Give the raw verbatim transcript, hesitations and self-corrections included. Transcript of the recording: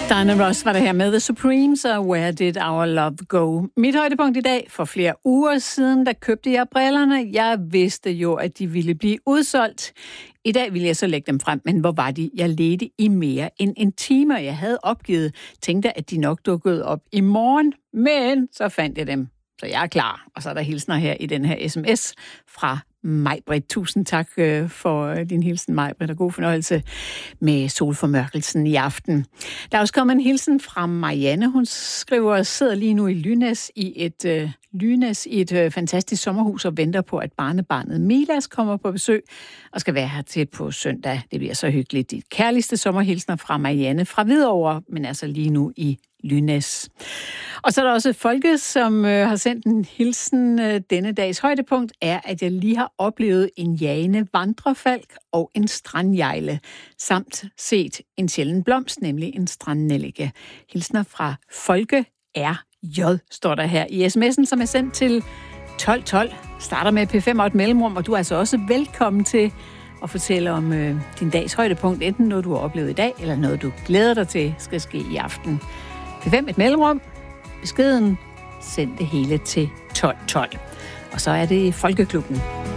Diana Ross var der her med The Supremes og Where Did Our Love Go? Mit højdepunkt i dag, for flere uger siden, der købte jeg brillerne. Jeg vidste jo, at de ville blive udsolgt. I dag ville jeg så lægge dem frem, men hvor var de? Jeg ledte i mere end en time, og jeg havde opgivet. Tænkte, at de nok dukkede op i morgen, men så fandt jeg dem. Så jeg er klar. Og så er der hilsner her i den her sms fra Maj-Britt. Tusind tak for din hilsen, Maj-Britt, og god fornøjelse med solformørkelsen i aften. Der er også kommet en hilsen fra Marianne. Hun skriver, sidder lige nu i Lynæs i et, øh, Lynæs i et øh, fantastisk sommerhus og venter på, at barnebarnet Milas kommer på besøg og skal være her til på søndag. Det bliver så hyggeligt. De kærligste sommerhilsner fra Marianne fra Hvidovre, men altså lige nu i Lynæs. Og så er der også Folke, som øh, har sendt en hilsen. Øh, denne dags højdepunkt er, at jeg lige har oplevet en jagende vandrefalk og en strandjejle, samt set en sjælden blomst, nemlig en strandnellike. Hilsner fra Folke R J, står der her i sms'en, som er sendt til tolv tolv. Starter med P fem og et mellemrum, og du er altså også velkommen til at fortælle om øh, din dags højdepunkt, enten noget, du har oplevet i dag, eller noget, du glæder dig til, skal ske i aften. P fem et mellemrum. Beskeden. Send det hele til tolv tolv. Og så er det Folkeklubben.